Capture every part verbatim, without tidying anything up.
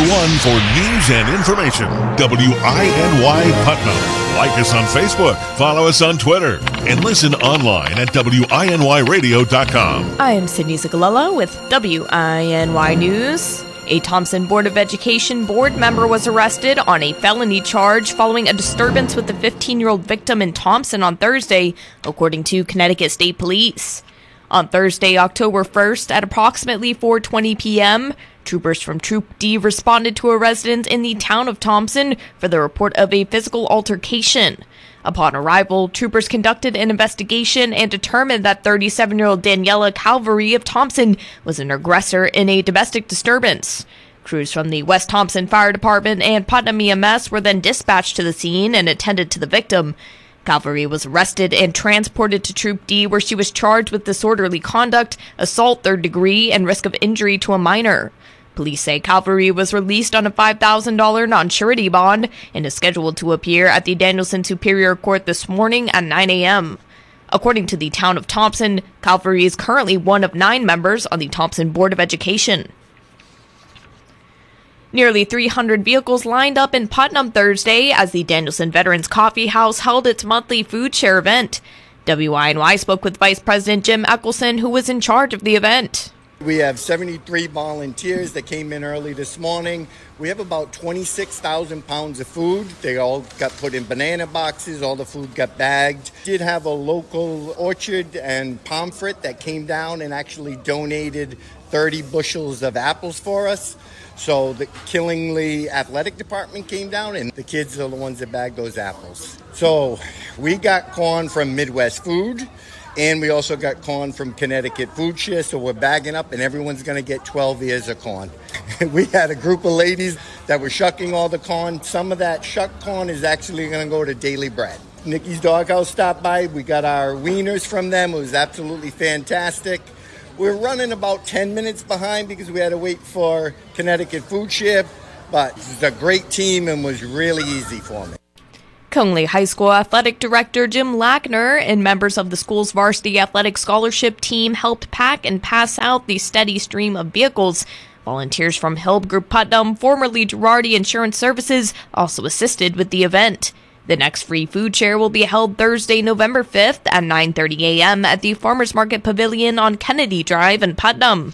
one for news and information. W I N Y Putnam. Like us on Facebook, follow us on Twitter, and listen online at W I N Y radio dot com. I am Sydney Zagalella with W I N Y News. A Thompson Board of Education board member was arrested on a felony charge following a disturbance with a fifteen-year-old victim in Thompson on Thursday, according to Connecticut State Police. On Thursday, October first, at approximately four twenty p.m., troopers from Troop D responded to a residence in the town of Thompson for the report of a physical altercation. Upon arrival, troopers conducted an investigation and determined that thirty-seven-year-old Daniela Calvary of Thompson was an aggressor in a domestic disturbance. Crews from the West Thompson Fire Department and Putnam E M S were then dispatched to the scene and attended to the victim. Calvary was arrested and transported to Troop D, where she was charged with disorderly conduct, assault third degree, and risk of injury to a minor. Police say Calvary was released on a five thousand dollars non-surety bond and is scheduled to appear at the Danielson Superior Court this morning at nine a.m. According to the town of Thompson, Calvary is currently one of nine members on the Thompson Board of Education. Nearly three hundred vehicles lined up in Putnam Thursday as the Danielson Veterans Coffee House held its monthly food share event. W I N Y spoke with Vice President Jim Eckelson, who was in charge of the event. We have seventy-three volunteers that came in early this morning. We have about twenty-six thousand pounds of food. They all got put in banana boxes. All the food got bagged. Did have a local orchard and Pomfret that came down and actually donated thirty bushels of apples for us. So the Killingly Athletic Department came down, and the kids are the ones that bagged those apples. So we got corn from Midwest Food. And we also got corn from Connecticut Food Share, so we're bagging up, and everyone's going to get twelve ears of corn. We had a group of ladies that were shucking all the corn. Some of that shucked corn is actually going to go to Daily Bread. Nikki's Doghouse stopped by. We got our wieners from them. It was absolutely fantastic. We're running about ten minutes behind because we had to wait for Connecticut Food Share, but it's a great team and was really easy for me. Conley High School Athletic Director Jim Lackner and members of the school's varsity athletic scholarship team helped pack and pass out the steady stream of vehicles. Volunteers from Hilb Group Putnam, formerly Girardi Insurance Services, also assisted with the event. The next free food share will be held Thursday, November fifth at nine thirty a.m. at the Farmers Market Pavilion on Kennedy Drive in Putnam.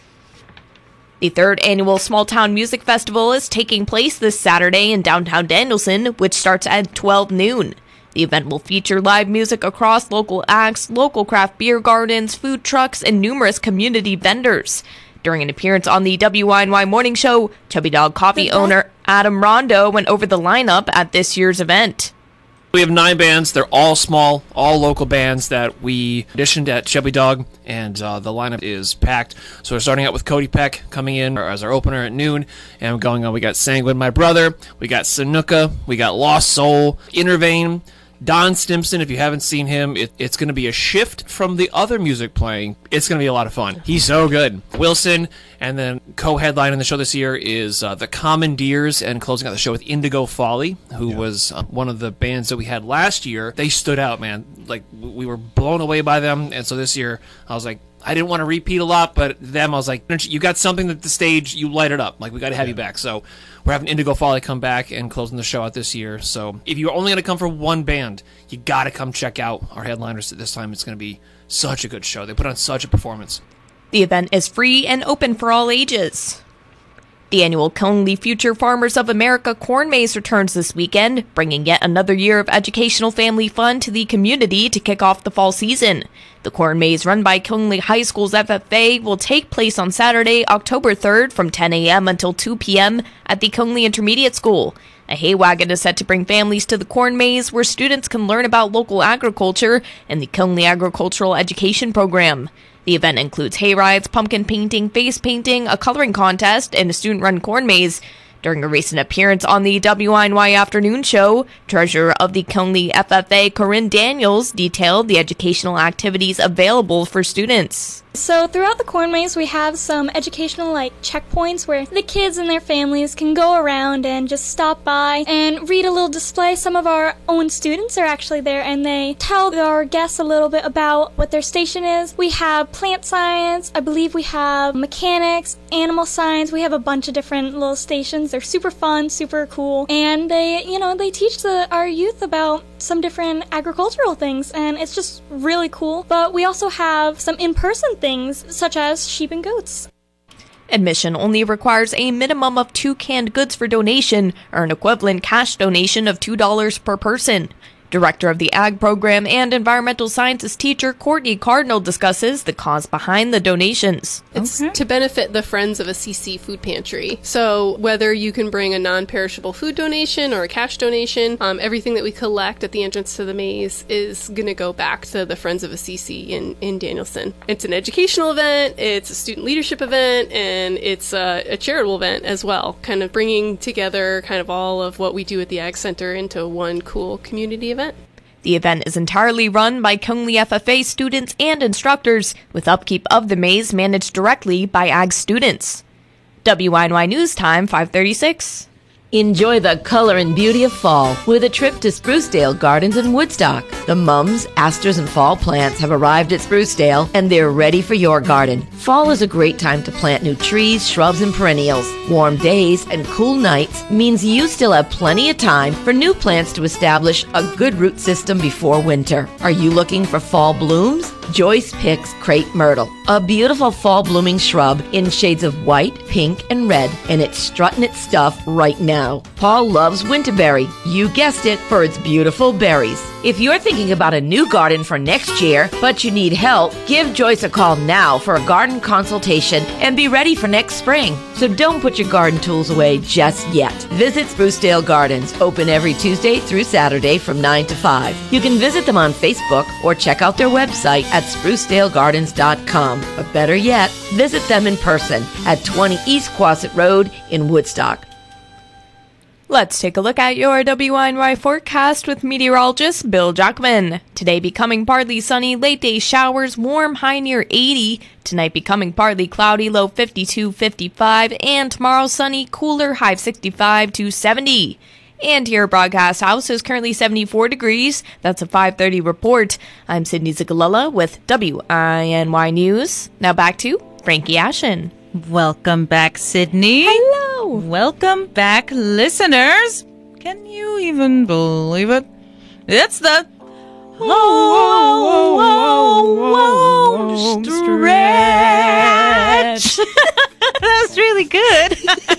The third annual Small Town Music Festival is taking place this Saturday in downtown Danielson, which starts at twelve noon. The event will feature live music across local acts, local craft beer gardens, food trucks, and numerous community vendors. During an appearance on the W I N Y Morning Show, Chubby Dog Coffee owner Adam Rondo went over the lineup at this year's event. We have nine bands. They're all small, all local bands that we auditioned at Chubby Dog, and uh, the lineup is packed. So we're starting out with Cody Peck coming in as our opener at noon, and going on, we got Sanguine My Brother, we got Sanuka, we got Lost Soul, Intervane, Don Stimson. If you haven't seen him, it, it's going to be a shift from the other music playing. It's going to be a lot of fun. He's so good. Wilson, and then co-headlining the show this year is uh, the Commandeers, and closing out the show with Indigo Folly, who yeah. was uh, one of the bands that we had last year. They stood out, man. Like, we were blown away by them, and so this year I was like, I didn't want to repeat a lot, but them, I was like, you got something that the stage, you light it up. Like, we got to have yeah. you back. So we're having Indigo Folly come back and closing the show out this year. So if you're only going to come for one band, you got to come check out our headliners at this time. It's going to be such a good show. They put on such a performance. The event is free and open for all ages. The annual Conley Future Farmers of America Corn Maze returns this weekend, bringing yet another year of educational family fun to the community to kick off the fall season. The Corn Maze, run by Conley High School's F F A, will take place on Saturday, October third from ten a.m. until two p.m. at the Conley Intermediate School. A hay wagon is set to bring families to the Corn Maze, where students can learn about local agriculture and the Conley Agricultural Education Program. The event includes hay rides, pumpkin painting, face painting, a coloring contest, and a student-run corn maze. During a recent appearance on the W I N Y Afternoon Show, Treasurer of the Conley F F A, Corinne Daniels, detailed the educational activities available for students. So throughout the corn maze, we have some educational like checkpoints where the kids and their families can go around and just stop by and read a little display. Some of our own students are actually there, and they tell our guests a little bit about what their station is. We have plant science, I believe we have mechanics, animal science. We have a bunch of different little stations. They're super fun, super cool, and they, you know, they teach the, our youth about some different agricultural things, and it's just really cool. But we also have some in-person things, such as sheep and goats. Admission only requires a minimum of two canned goods for donation, or an equivalent cash donation of two dollars per person. Director of the Ag Program and Environmental Sciences teacher Courtney Cardinal discusses the cause behind the donations. It's okay. to benefit the Friends of Assisi food pantry. So whether you can bring a non-perishable food donation or a cash donation, um, everything that we collect at the entrance to the maze is going to go back to the Friends of Assisi in, in Danielson. It's an educational event, it's a student leadership event, and it's a, a charitable event as well, kind of bringing together kind of all of what we do at the Ag Center into one cool community event. The event is entirely run by Conley F F A students and instructors, with upkeep of the maze managed directly by Ag students. W I N Y News Time, five thirty-six. Enjoy the color and beauty of fall with a trip to Sprucedale Gardens in Woodstock. The mums, asters, and fall plants have arrived at Sprucedale, and they're ready for your garden. Fall is a great time to plant new trees, shrubs, and perennials. Warm days and cool nights means you still have plenty of time for new plants to establish a good root system before winter. Are you looking for fall blooms? Joyce picks crepe myrtle, a beautiful fall blooming shrub in shades of white, pink, and red, and it's strutting its stuff right now. Paul loves winterberry, you guessed it, for its beautiful berries. If you're thinking about a new garden for next year, but you need help, give Joyce a call now for a garden consultation and be ready for next spring. So don't put your garden tools away just yet. Visit Sprucedale Gardens, open every Tuesday through Saturday from nine to five. You can visit them on Facebook or check out their website at sprucedale gardens dot com. But better yet, visit them in person at twenty East Quasit Road in Woodstock. Let's take a look at your W I N Y forecast with meteorologist Bill Jackman. Today becoming partly sunny, late day showers, warm, high near eighty. Tonight becoming partly cloudy, low fifty-two, fifty-five. And tomorrow sunny, cooler, high sixty-five to seventy. And your broadcast house is currently seventy-four degrees. That's a five thirty report. I'm Sydney Zigalella with W I N Y News. Now back to Frankie Ashen. Welcome back, Sydney. Hello. Welcome back, listeners. Can you even believe it? It's the home stretch. That was really good.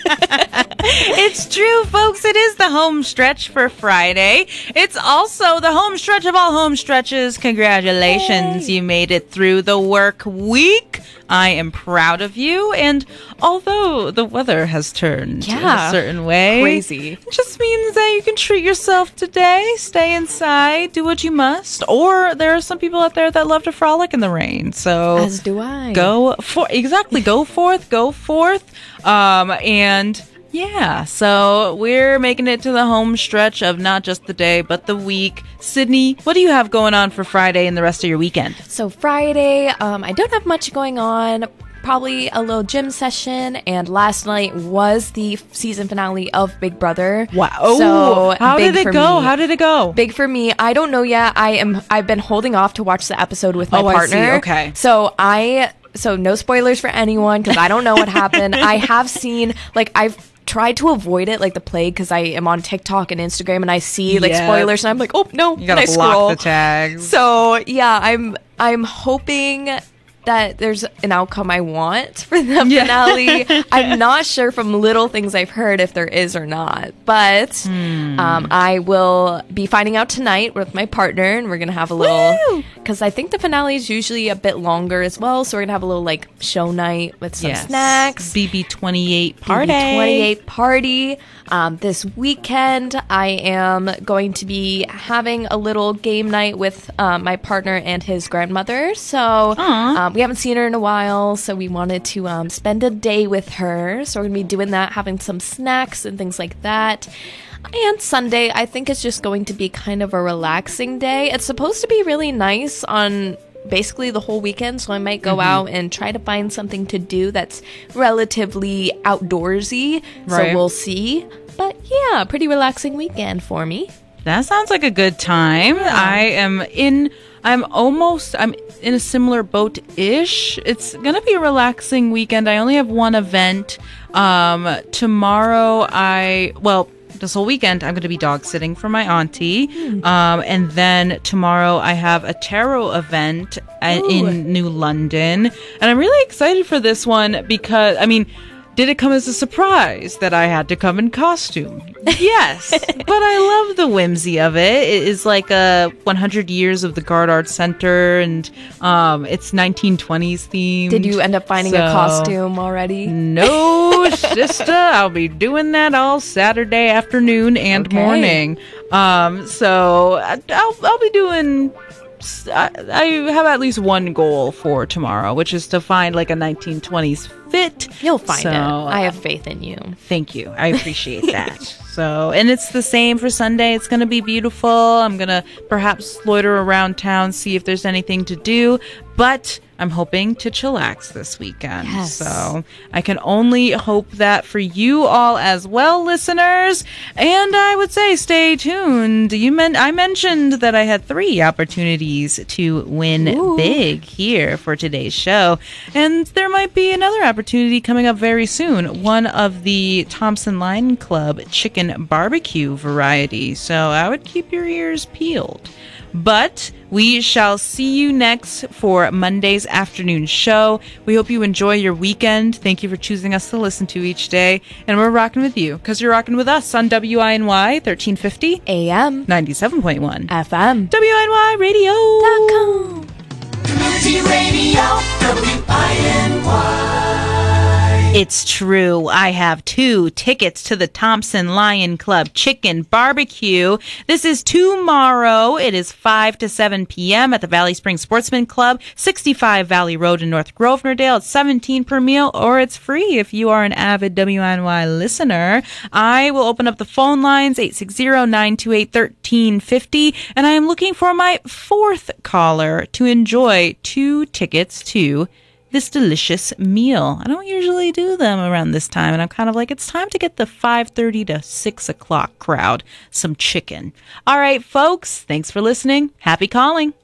It's true, folks. It is the home stretch for Friday. It's also the home stretch of all home stretches. Congratulations. Yay. You made it through the work week. I am proud of you. And although the weather has turned yeah, in a certain way, crazy. It just means that you can treat yourself today, stay inside, do what you must. Or there are some people out there that love to frolic in the rain. So as do I. Go for exactly. Go forth. Go forth. Um, and yeah, so we're making it to the home stretch of not just the day, but the week. Sydney, what do you have going on for Friday and the rest of your weekend? So Friday, um, I don't have much going on. Probably a little gym session, and last night was the season finale of Big Brother. Wow! So how big did it for go? me. How did it go? Big for me. I don't know yet. I am. I've been holding off to watch the episode with my oh, partner. I see. Okay. So I. So no spoilers for anyone because I don't know what happened. I have seen like I've. tried to avoid it like the plague because I am on TikTok and Instagram and I see like yep. spoilers and I'm like, oh no, you gotta and I block scroll. the tags. So yeah, I'm I'm hoping that there's an outcome I want for the yeah. finale. I'm not sure from little things I've heard if there is or not, but hmm. um, I will be finding out tonight with my partner, and we're gonna have a little because I think the finale is usually a bit longer as well. So we're gonna have a little like show night with some yes. snacks. B B twenty-eight party. B B twenty-eight party. Um, this weekend, I am going to be having a little game night with um, my partner and his grandmother. So um, we haven't seen her in a while, so we wanted to um, spend a day with her. So we're going to be doing that, having some snacks and things like that. And Sunday, I think it's just going to be kind of a relaxing day. It's supposed to be really nice on basically the whole weekend, so I might go Mm-hmm. out and try to find something to do that's relatively outdoorsy. Right. So we'll see. But yeah, pretty relaxing weekend for me. That sounds like a good time. I am in, I'm almost, I'm in a similar boat-ish. It's going to be a relaxing weekend. I only have one event. Um, tomorrow I, well, this whole weekend I'm going to be dog sitting for my auntie. Hmm. Um, and then tomorrow I have a tarot event at, in New London. And I'm really excited for this one because, I mean, did it come as a surprise that I had to come in costume? Yes, but I love the whimsy of it. It is like a one hundred years of the Gard Art Center, and um, it's nineteen twenties themed. Did you end up finding a So- costume already? No, sister. I'll be doing that all Saturday afternoon and Okay. morning. Um, so I- I'll I'll be doing. I I have at least one goal for tomorrow, which is to find like a nineteen twenties fit. You'll find So, it. I have faith in you. Thank you. I appreciate that. So, and it's the same for Sunday. It's going to be beautiful. I'm going to perhaps loiter around town, see if there's anything to do, but I'm hoping to chillax this weekend. Yes. So I can only hope that for you all as well, listeners. And I would say stay tuned. You meant I mentioned that I had three opportunities to win Ooh. big here for today's show. And there might be another opportunity coming up very soon. One of the Thompson Lion Club chicken barbecue variety. So I would keep your ears peeled. But we shall see you next for Monday's afternoon show. We hope you enjoy your weekend. Thank you for choosing us to listen to each day. And we're rocking with you because you're rocking with us on W I N Y thirteen fifty A M. ninety-seven point one F M. W I N Y Radio. Dot com. Community Radio, W I N Y. It's true. I have two tickets to the Thompson Lion Club Chicken Barbecue. This is tomorrow. It is five to seven p.m. at the Valley Springs Sportsman Club, sixty-five Valley Road in North Grosvenordale. It's seventeen dollars per meal, or it's free if you are an avid W I N Y listener. I will open up the phone lines, eight six zero, nine two eight, one three five zero, and I am looking for my fourth caller to enjoy two tickets to this delicious meal. I don't usually do them around this time, and I'm kind of like, it's time to get the five thirty to six o'clock crowd some chicken. All right, folks, thanks for listening. Happy calling.